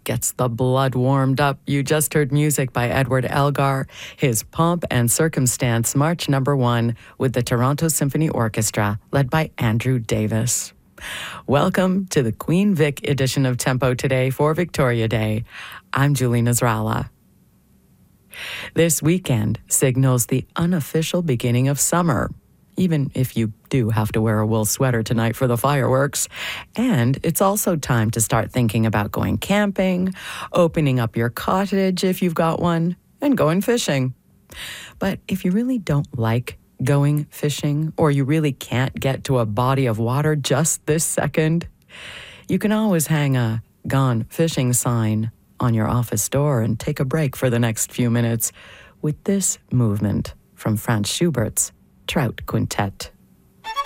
gets the blood warmed up. You just heard music by Edward Elgar, his Pomp and Circumstance March No. 1 with the Toronto Symphony Orchestra, led by Andrew Davis. Welcome to the Queen Vic edition of Tempo Today for Victoria Day. I'm Julie Nasrallah. This weekend signals the unofficial beginning of summer, even if you do have to wear a wool sweater tonight for the fireworks. And it's also time to start thinking about going camping, opening up your cottage if you've got one, and going fishing. But if you really don't like going fishing, or you really can't get to a body of water just this second, you can always hang a "Gone Fishing" sign on your office door and take a break for the next few minutes with this movement from Franz Schubert's Trout Quintet.